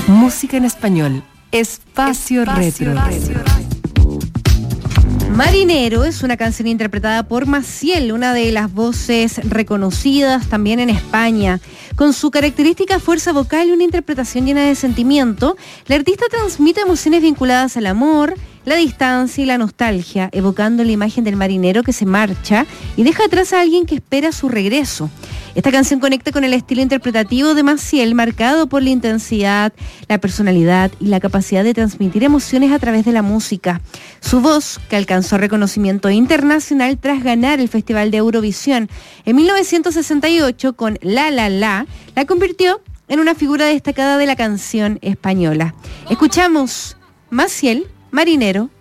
Música en español. Espacio Retro. Marinero es una canción interpretada por Maciel, una de las voces reconocidas también en España. Con su característica fuerza vocal y una interpretación llena de sentimiento, la artista transmite emociones vinculadas al amor, la distancia y la nostalgia, evocando la imagen del marinero que se marcha y deja atrás a alguien que espera su regreso. Esta canción conecta con el estilo interpretativo de Maciel, marcado por la intensidad, la personalidad y la capacidad de transmitir emociones a través de la música. Su voz, que alcanzó reconocimiento internacional tras ganar el Festival de Eurovisión en 1968 con La, la convirtió en una figura destacada de la canción española. Escuchamos Maciel, Marinero,